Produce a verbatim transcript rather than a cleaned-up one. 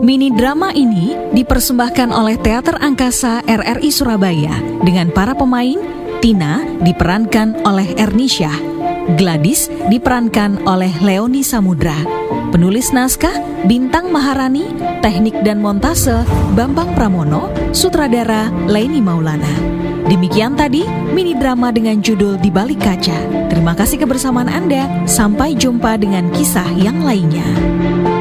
Mini drama ini dipersembahkan oleh Teater Angkasa R R I Surabaya dengan para pemain. Tina diperankan oleh Ernisha, Gladys diperankan oleh Leoni Samudra, penulis naskah Bintang Maharani, teknik dan montase Bambang Pramono, sutradara Leni Maulana. Demikian tadi mini drama dengan judul Di Balik Kaca. Terima kasih kebersamaan Anda, sampai jumpa dengan kisah yang lainnya.